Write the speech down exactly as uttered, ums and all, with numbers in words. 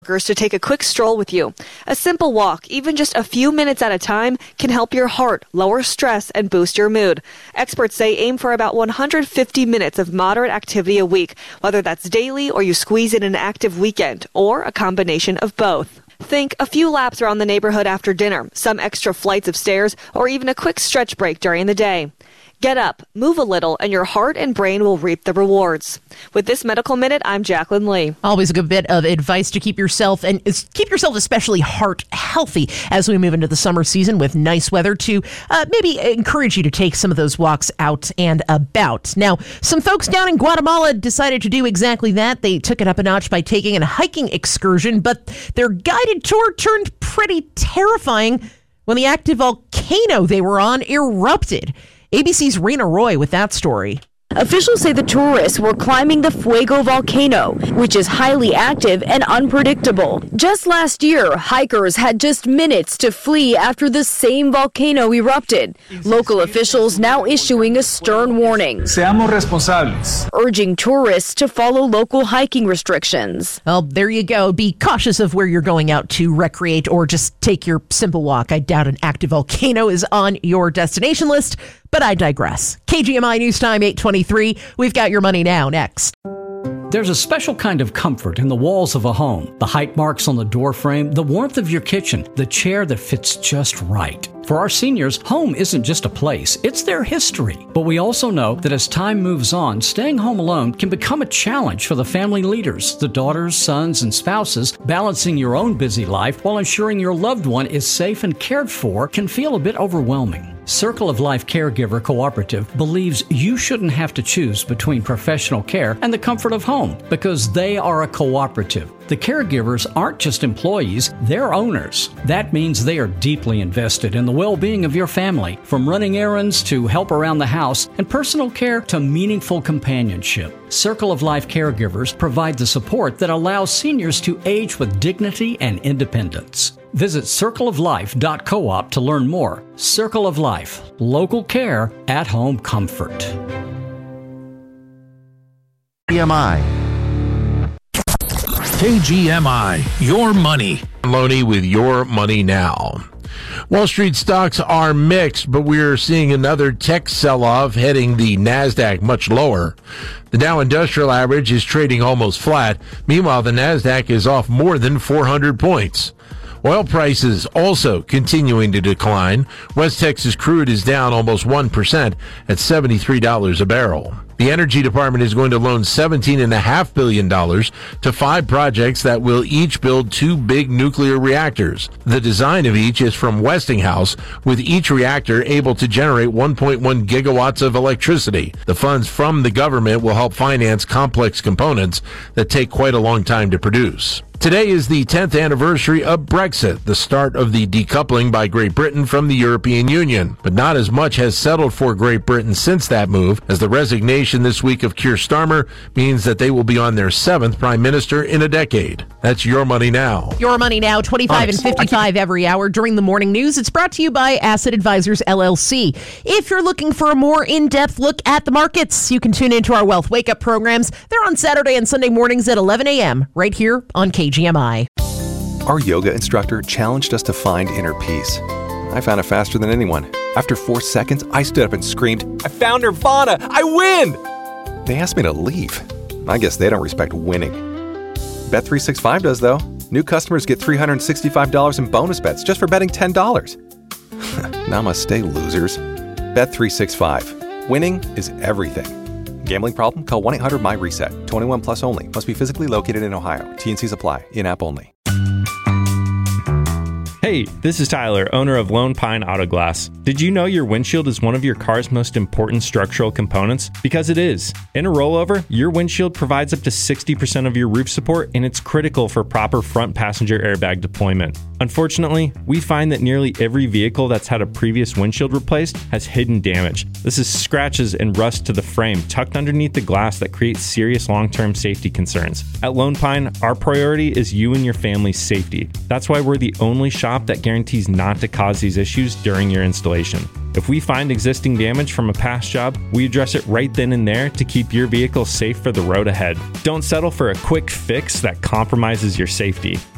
to take a quick stroll with you. A simple walk, even just a few minutes at a time, can help your heart, lower stress, and boost your mood. Experts say aim for about one hundred fifty minutes of moderate activity a week, whether that's daily or you squeeze in an active weekend, or a combination of both. Think a few laps around the neighborhood after dinner, some extra flights of stairs, or even a quick stretch break during the day. Get up, move a little, and your heart and brain will reap the rewards. With this Medical Minute, I'm Jacqueline Lee. Always a good bit of advice to keep yourself, and keep yourself especially heart healthy as we move into the summer season with nice weather to uh, maybe encourage you to take some of those walks out and about. Now, some folks down in Guatemala decided to do exactly that. They took it up a notch by taking a hiking excursion, but their guided tour turned pretty terrifying when the active volcano they were on erupted. A B C's Rena Roy with that story. Officials say the tourists were climbing the Fuego volcano, which is highly active and unpredictable. Just last year, hikers had just minutes to flee after the same volcano erupted. Local officials now issuing a stern warning, Seamos responsables, urging tourists to follow local hiking restrictions. Well, there you go. Be cautious of where you're going out to recreate or just take your simple walk. I doubt an active volcano is on your destination list, but I digress. K G M I News Time, eight twenty-three. We've got your money now. Next. There's a special kind of comfort in the walls of a home. The height marks on the door frame, the warmth of your kitchen, the chair that fits just right. For our seniors, home isn't just a place, it's their history. But we also know that as time moves on, staying home alone can become a challenge for the family leaders, the daughters, sons, and spouses. Balancing your own busy life while ensuring your loved one is safe and cared for can feel a bit overwhelming. Circle of Life Caregiver Cooperative believes you shouldn't have to choose between professional care and the comfort of home because they are a cooperative. The caregivers aren't just employees, they're owners. That means they are deeply invested in the well-being of your family, from running errands to help around the house and personal care to meaningful companionship. Circle of Life Caregivers provide the support that allows seniors to age with dignity and independence. Visit circle of life dot coop to learn more. Circle of Life, local care, at home comfort. K G M I. K G M I, your money. Loney with your money now. Wall Street stocks are mixed, but we're seeing another tech sell-off heading the NASDAQ much lower. The Dow Industrial Average is trading almost flat. Meanwhile, the NASDAQ is off more than four hundred points. Oil prices also continuing to decline. West Texas crude is down almost one percent at seventy-three dollars a barrel. The Energy Department is going to loan seventeen point five billion dollars to five projects that will each build two big nuclear reactors. The design of each is from Westinghouse, with each reactor able to generate one point one gigawatts of electricity. The funds from the government will help finance complex components that take quite a long time to produce. Today is the tenth anniversary of Brexit, the start of the decoupling by Great Britain from the European Union. But not as much has settled for Great Britain since that move, as the resignation this week of Keir Starmer means that they will be on their seventh prime minister in a decade. That's your money now. Your money now, twenty-five and fifty-five every hour during the morning news. It's brought to you by Asset Advisors, L L C. If you're looking for a more in-depth look at the markets, you can tune into our Wealth Wake Up programs. They're on Saturday and Sunday mornings at eleven a.m. right here on K G M I. Our yoga instructor challenged us to find inner peace. I found it faster than anyone. After four seconds, I stood up and screamed, "I found Nirvana! I win!" They asked me to leave. I guess they don't respect winning. Bet three sixty-five does, though. New customers get three hundred sixty-five dollars in bonus bets just for betting ten dollars. Namaste, losers. Bet three sixty-five. Winning is everything. Gambling problem? Call one eight hundred M Y reset. twenty-one plus only. Must be physically located in Ohio. T and Cs apply. In-app only. Hey, this is Tyler, owner of Lone Pine Auto Glass. Did you know your windshield is one of your car's most important structural components? Because it is. In a rollover, your windshield provides up to sixty percent of your roof support, and it's critical for proper front passenger airbag deployment. Unfortunately, we find that nearly every vehicle that's had a previous windshield replaced has hidden damage. This is scratches and rust to the frame tucked underneath the glass that creates serious long-term safety concerns. At Lone Pine, our priority is you and your family's safety. That's why we're the only shop that guarantees not to cause these issues during your installation. If we find existing damage from a past job, we address it right then and there to keep your vehicle safe for the road ahead. Don't settle for a quick fix that compromises your safety.